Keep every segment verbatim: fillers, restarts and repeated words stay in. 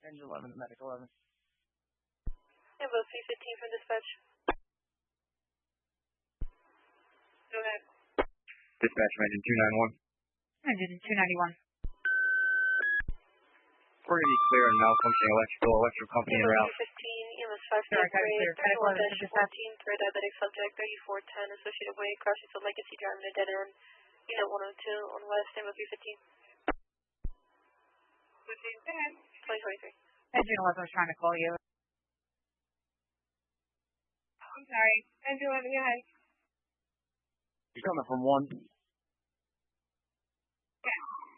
Engine eleven to medic eleven. Invo three fifteen from dispatch. Go ahead. Dispatch engine two ninety-one. Engine two ninety-one. We're going to be clear on malfunctioning electrical, electrical company Invo route. three fifteen, E M S five Sure, I six got it grade, clear. thirty-one dash fourteen, third diabetic subject, thirty-four ten, associated way, crossing to Legacy driving a dead end. Unit one oh two on west, Invo three fifteen. fifteen, go ahead. twenty twenty-three. Engine eleven was trying to call you. I'm sorry. Engine eleven, go ahead. You're coming from one. Yeah.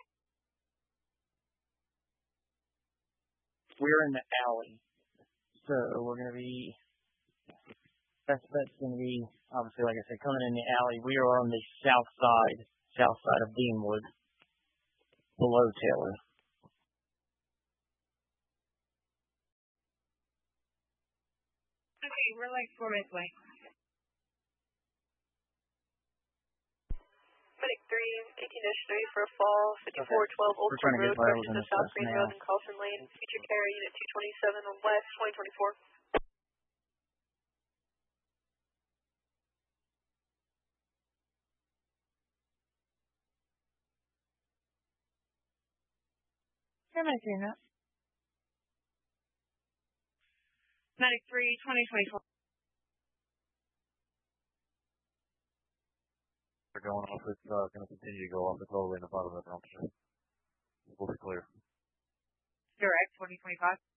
We're in the alley. So we're going to be, best bet's going to be, obviously, like I said, coming in the alley. We are on the south side, south side of Deanwood, below Taylor. Okay, we're like four minutes away. Medic three, eighteen dash three for a fall, fifty-four twelve Old We're trying to Road, get vitals correction in to this South test Green now. Road and Carlson Lane, feature carrier unit two twenty-seven on west, twenty twenty-four. How am I doing that? Medic three, twenty twenty-four. We're going off. It's uh, going to continue to go off. It's all the way in the bottom of the dumpster. We'll be clear. Direct, twenty twenty-five.